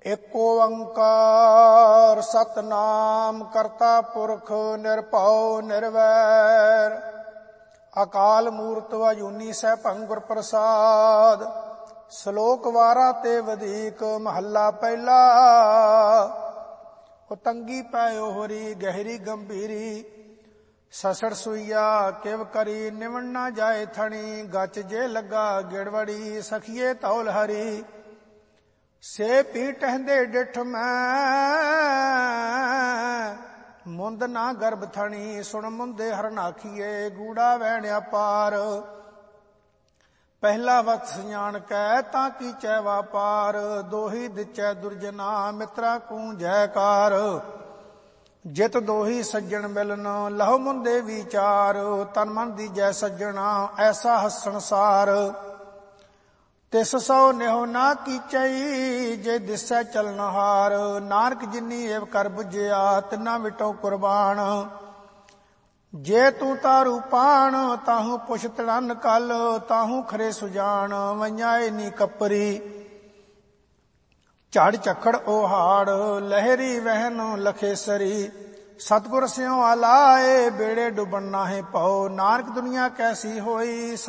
ਏਕ ਓੰਕਾਰ ਸਤਨਾਮ ਕਰਤਾ ਪੁਰਖ ਨਿਰਭਉ ਨਿਰਵੈਰ ਅਕਾਲ ਮੂਰਤ ਅਜੂਨੀ ਸੈਭੰ ਗੁਰ ਪ੍ਰਸਾਦ। ਸ਼ਲੋਕ ਵਾਰਾ ਤੇ ਵਧੀਕ ਮਹੱਲਾ ਪਹਿਲਾ। ਉਤੰਗੀ ਪੈ ਓਹਰੀ ਗਹਿਰੀ ਗੰਭੀਰੀ ਸਸੜ ਸੂਈਆ ਕਿਵ ਕਰੀ ਨਿਵਣ ਨਾ ਜਾਏ ਥਣੀ ਗਚ ਜੇ ਲੱਗਾ ਗਿੜਵੜੀ ਸਖੀਏ ਧੌਲ ਹਰੀ ਸੇ ਪੀ ਟਹਿੰਦੇ ਡਿਠ ਮੈਂ ਮੁੰਦ ਨਾ ਗਰਭ ਥਣੀ ਸੁਣ ਮੁੰਦੇ ਹਰਨਾਖੀਏ ਗੂੜਾ ਵਹਿਣਿਆ ਪਾਰ ਪਹਿਲਾ ਵਤ ਸਿਆਣ ਕੈ ਤਾਂ ਕੀਚੈ ਵਾਪਾਰ ਦੋਹੀ ਦਿਚੈ ਦੁਰਜਨਾ ਮਿੱਤਰਾ ਕੂ ਜੈਕਾਰ ਜਿਤ ਦੋਹੀ ਸੱਜਣ ਮਿਲਨ ਲਹੁ ਮੁੰਦੇ ਵਿਚਾਰ ਤਨ ਮਨ ਦੀਜੈ ਸੱਜਣਾ ਐਸਾ ਹੱਸਣ ਸਾਰ ਤਿਸ ਸੋ ਨਿਹੁ ਨਾ ਕੀਚਈ ਜੇ ਦਿਸੈ ਚਲਨਹਾਰ ਨਾਨਕ ਜਿਨੀ ਏਵ ਕਰ ਬੁਝਿਆ ਤਿਨਾ ਵਿਟੋ ਕੁਰਬਾਨ ਜੇ ਤੂੰ ਤਾਰੂ ਪਾਣ ਤਾਹੂ ਪੁਛ ਤੜਨ ਕਲ ਤਾਹੂ ਖਰੇ ਸੁਜਾਨ ਵਈਆਏ ਨੀ ਕਪਰੀ ਝੜ ਝਖੜ ਓਹਾੜ ਲਹਿਰੀ ਵਹਿਨ ਲਖੇਸਰੀ ਸਤਿਗੁਰ ਸਿਉ ਆਲਾਏ ਬੇੜੇ ਡੁਬਣ ਨਾਹੇ ਪਉ ਨਾਨਕ ਦੁਨੀਆ ਕੈਸੀ ਹੋਈ।